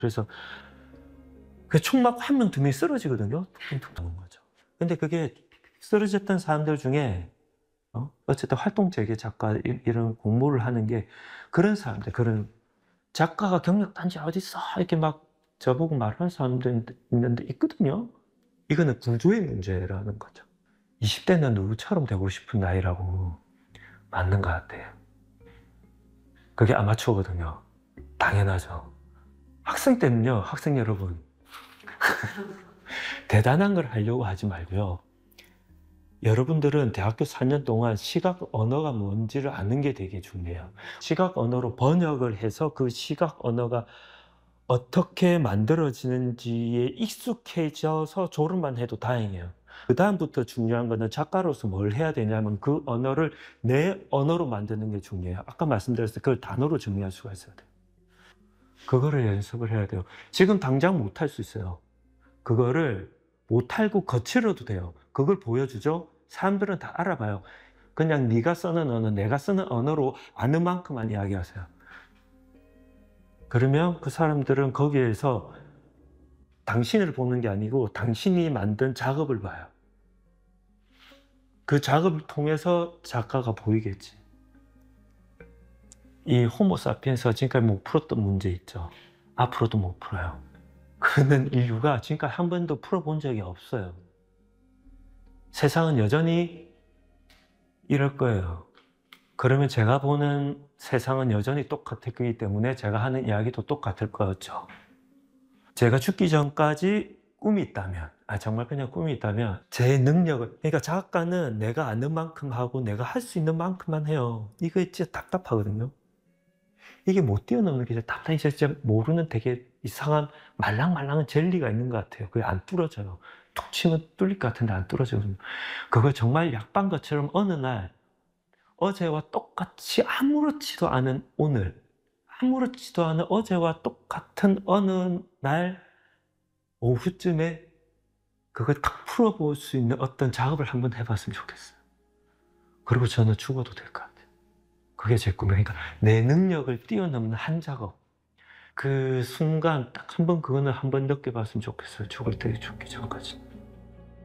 그래서 그 총 맞고 한 명, 두 명이 쓰러지거든요. 툭툭 거죠. 근데 그게 쓰러졌던 사람들 중에 어쨌든 활동재개 작가 이런 공모를 하는 게 그런 사람들, 그런 작가가 경력단지 어딨어 이렇게 막 저보고 말하는 사람들 있는데 있거든요. 이거는 구조의 문제라는 거죠. 20대는 누구처럼 되고 싶은 나이라고 맞는 것 같아요. 그게 아마추어거든요. 당연하죠. 학생 때는요, 학생 여러분 대단한 걸 하려고 하지 말고요. 여러분들은 대학교 4년 동안 시각 언어가 뭔지를 아는 게 되게 중요해요. 시각 언어로 번역을 해서 그 시각 언어가 어떻게 만들어지는지에 익숙해져서 졸업만 해도 다행이에요. 그 다음부터 중요한 거는 작가로서 뭘 해야 되냐면 그 언어를 내 언어로 만드는 게 중요해요. 아까 말씀드렸을 때 그걸 단어로 정리할 수가 있어야 돼요. 그거를 연습을 해야 돼요. 지금 당장 못할 수 있어요. 그거를 못하고 거칠어도 돼요. 그걸 보여주죠. 사람들은 다 알아봐요. 그냥 네가 쓰는 언어, 내가 쓰는 언어로 아는 만큼만 이야기하세요. 그러면 그 사람들은 거기에서 당신을 보는 게 아니고 당신이 만든 작업을 봐요. 그 작업을 통해서 작가가 보이겠지. 이 호모사피엔스가 지금까지 못 풀었던 문제 있죠. 앞으로도 못 풀어요. 그는 인류가 지금까지 한 번도 풀어본 적이 없어요. 세상은 여전히 이럴 거예요. 그러면 제가 보는 세상은 여전히 똑같을 거기 때문에 제가 하는 이야기도 똑같을 거였죠. 제가 죽기 전까지 꿈이 있다면, 정말 그냥 꿈이 있다면 제 능력을, 그러니까 작가는 내가 아는 만큼 하고 내가 할 수 있는 만큼만 해요. 이거 진짜 답답하거든요. 이게 못 뛰어넘는 게 답답해. 진짜 모르는 되게 이상한 말랑말랑한 젤리가 있는 것 같아요. 그게 안 뚫어져요. 툭 치면 뚫릴 것 같은데 안 뚫어져요. 그거 정말 약반 것처럼 어느 날 어제와 똑같이 아무렇지도 않은 오늘, 아무렇지도 않은 어제와 똑같은 어느 날 오후쯤에 그걸 탁 풀어볼 수 있는 어떤 작업을 한번 해봤으면 좋겠어요. 그리고 저는 죽어도 될 것 같아요. 그게 제 꿈이에요. 그러니까 내 능력을 뛰어넘는 한 작업. 그 순간 딱 한 번 그거는 한번 느껴봤으면 좋겠어요. 죽기 전까지.